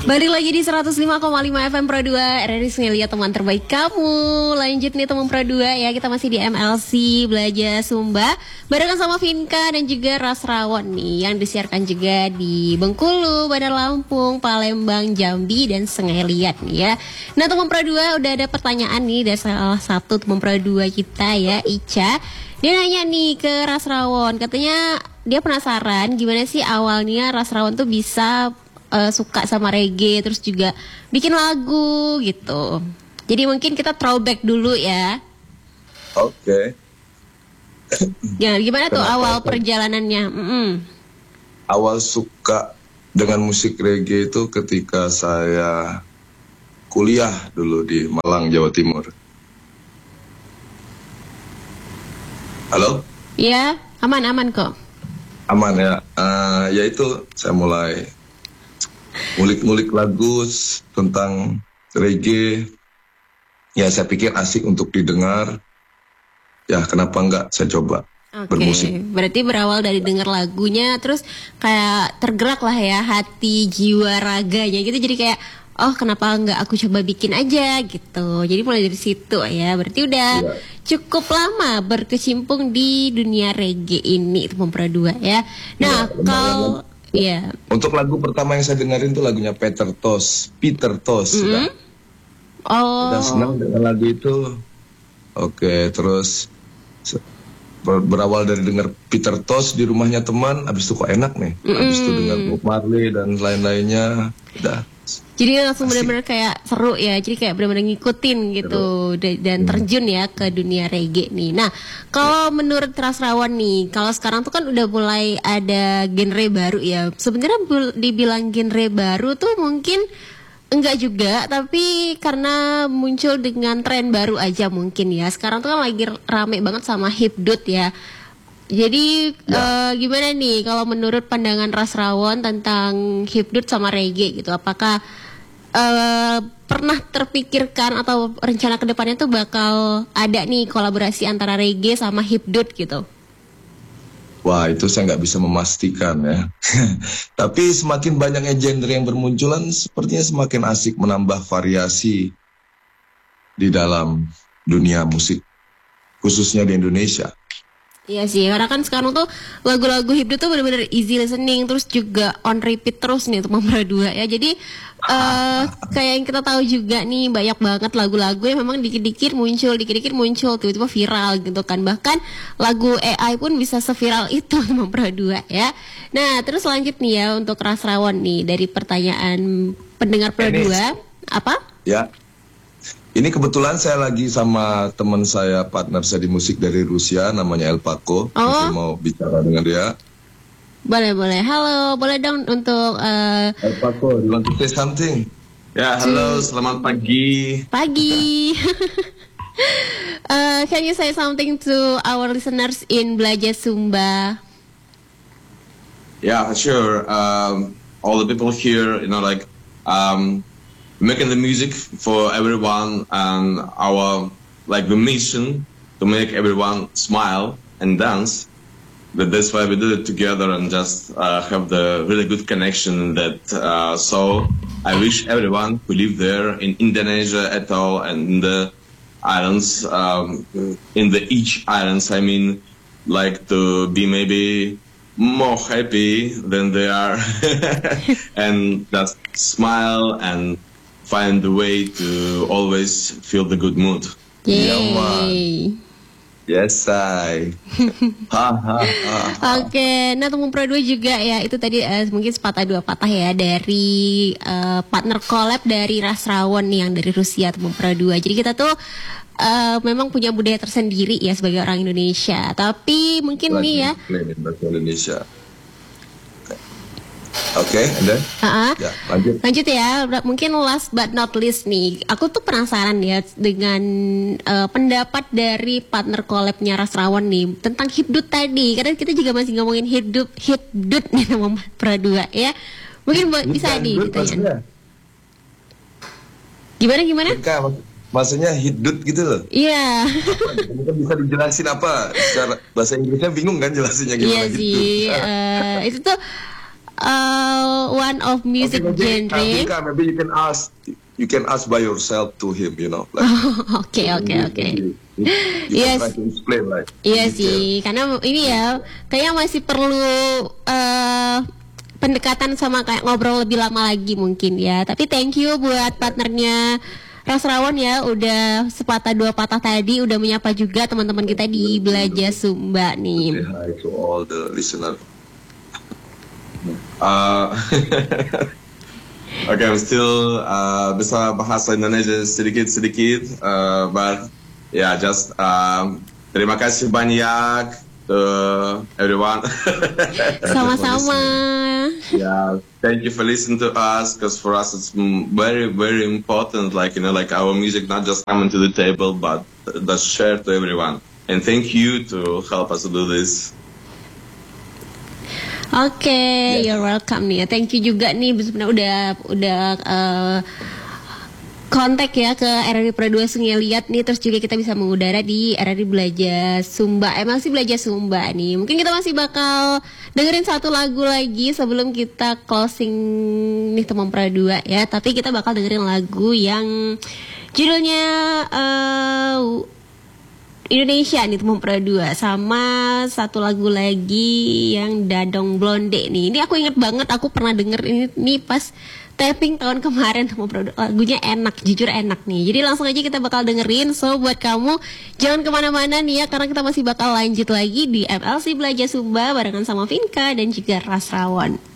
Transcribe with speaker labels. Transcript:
Speaker 1: Balik lagi di 105,5 FM Pro 2 RRI Sungai teman terbaik kamu. Lanjut nih teman Pro 2 ya. Kita masih di MLC Belajar Sumba barengan sama Vinka dan juga Rasrawan nih, yang disiarkan juga di Bengkulu, Bandar Lampung, Palembang, Jambi dan Sungai Liat nih ya. Nah teman Pro 2 udah ada pertanyaan nih dari salah satu teman Pro 2 kita ya, Ica. Dia nanya nih ke Rasrawan, katanya dia penasaran gimana sih awalnya Rasrawan tuh bisa suka sama reggae, terus juga bikin lagu gitu. Jadi mungkin kita throwback dulu ya.
Speaker 2: Oke.
Speaker 1: Ya, gimana tuh
Speaker 2: Kenapa
Speaker 1: awal
Speaker 2: itu?
Speaker 1: perjalanannya?
Speaker 2: Awal suka dengan musik reggae itu ketika saya kuliah dulu di Malang, Jawa Timur. Halo?
Speaker 1: Ya, aman kok.
Speaker 2: Aman ya. Ya itu saya mulai ngulik-ngulik lagu tentang reggae. Ya saya pikir asik untuk didengar. Ya kenapa enggak saya coba bermusik.
Speaker 1: Berarti berawal dari denger lagunya, terus kayak tergerak lah ya hati, jiwa, raganya gitu. Jadi kayak, oh kenapa enggak aku coba bikin aja gitu. Jadi mulai dari situ ya. Berarti udah cukup lama berkecimpung di dunia reggae ini, teman Pro 2 ya. Nah kalau ya.
Speaker 2: Untuk lagu pertama yang saya dengerin tuh lagunya Peter Tosh. Ya.
Speaker 1: Oh.
Speaker 2: Udah senang dengan lagu itu. Oke, terus berawal dari dengar Peter Tosh di rumahnya teman, habis itu kok enak nih. Habis itu dengar Bob Marley dan lain-lainnya. Udah.
Speaker 1: Jadi langsung benar-benar kayak seru ya. Jadi kayak benar-benar ngikutin gitu dan terjun ya ke dunia reggae nih. Nah, kalau menurut Rasrawan nih, kalau sekarang tuh kan udah mulai ada genre baru ya. Sebenarnya dibilang genre baru tuh mungkin enggak juga, tapi karena muncul dengan tren baru aja mungkin ya. Sekarang tuh kan lagi rame banget sama hipdut ya. Jadi gimana nih kalau menurut pandangan Rasrawan tentang hipdut sama reggae gitu? Apakah pernah terpikirkan atau rencana kedepannya tuh bakal ada nih kolaborasi antara reggae sama hipdut gitu?
Speaker 2: Wah, itu saya nggak bisa memastikan ya. Tapi semakin banyaknya genre yang bermunculan, sepertinya semakin asik menambah variasi di dalam dunia musik, khususnya di Indonesia.
Speaker 1: Iya sih, karena kan sekarang tuh lagu-lagu hipdut tuh benar-benar easy listening, terus juga on repeat terus nih untuk Nomor 2 ya. Jadi kayak yang kita tahu juga nih, banyak banget lagu-lagu yang memang dikit-dikit muncul, tiba-tiba viral gitu kan. Bahkan lagu AI pun bisa seviral itu Nomor 2 ya. Nah, terus lanjut nih ya untuk Rasrawan nih dari pertanyaan pendengar Pro 2, apa?
Speaker 2: Ya. Ini kebetulan saya lagi sama teman saya, partner saya di musik dari Rusia, namanya El Paco. Mungkin mau bicara dengan dia.
Speaker 1: Boleh. Halo, boleh dong untuk
Speaker 2: El Paco, you want to say something?
Speaker 3: Ya, halo, selamat pagi.
Speaker 1: Pagi. Can you say something to our listeners in Belajar Sumba?
Speaker 3: Yeah, sure. All the people here, making the music for everyone, and our the mission to make everyone smile and dance. But that's why we do it together and just have the really good connection. So I wish everyone who live there in Indonesia at all and in the islands, each islands, to be maybe more happy than they are, and just smile and find the way to always feel the good mood.
Speaker 1: Yay.
Speaker 2: Yes, I.
Speaker 1: Oke, nah teman Pro 2 juga ya, itu tadi mungkin sepatah dua patah ya dari partner collab dari Rasrawan nih yang dari Rusia, teman Pro 2. Jadi kita tuh memang punya budaya tersendiri ya sebagai orang Indonesia. Tapi mungkin nih ya.
Speaker 2: Indonesia. Oke, dan ya,
Speaker 1: lanjut ya. Mungkin last but not least nih, aku tuh penasaran ya dengan pendapat dari partner collabnya Rasrawan nih tentang hipdut tadi. Karena kita juga masih ngomongin hipdut nih sama Pro 2 ya. Mungkin bisa ditanya. Gimana?
Speaker 2: Maksudnya hipdut gitu loh.
Speaker 1: Iya.
Speaker 2: Mungkin bisa dijelasin apa? Secara bahasa Inggrisnya bingung kan jelasinnya gimana.
Speaker 1: Iya sih. Itu tuh one of music genre.
Speaker 2: Vinka, maybe you can ask by yourself to him, you know. Like,
Speaker 1: Oke.
Speaker 2: You can try to explain, like.
Speaker 1: Iya sih, karena ini ya kayaknya masih perlu pendekatan sama kayak ngobrol lebih lama lagi mungkin ya. Tapi thank you buat partnernya Rasrawan ya, udah sepatah dua patah tadi udah menyapa juga teman-teman kita di Belajar Sumba nih.
Speaker 2: Say hi to all the listener.
Speaker 3: Oke, I'm still bisa bahasa Indonesia sedikit, but yeah, just terima kasih banyak to everyone.
Speaker 1: Sama-sama.
Speaker 3: Yeah, thank you for listening to us, because for us it's very, very important, like, you know, like our music not just coming to the table, but that's shared to everyone. And thank you to help us to do this.
Speaker 1: Oke, you're welcome nih. Thank you juga nih sebenarnya udah kontak ya ke RRI Pro 2 Sungai Liat nih, terus juga kita bisa mengudara di RRI Belajar Sumba. Masih Belajar Sumba nih. Mungkin kita masih bakal dengerin satu lagu lagi sebelum kita closing nih teman Pro 2 ya. Tapi kita bakal dengerin lagu yang judulnya Indonesia nih teman Pro 2, sama satu lagu lagi yang Dadong Blonde nih. Ini aku inget banget, aku pernah denger ini pas tapping tahun kemarin teman Pro 2. Lagunya enak, jujur enak nih. Jadi langsung aja kita bakal dengerin. So buat kamu jangan kemana-mana nih ya, karena kita masih bakal lanjut lagi di MLC Belajar Sumba barengan sama Vinka dan juga Rasrawan.